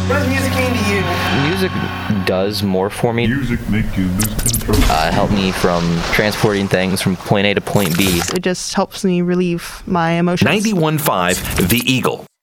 What does music mean to you? Music does more for me. Music make you lose control. Help me from transporting things from point A to point B. It just helps me relieve my emotions. 91.5 The Eagle.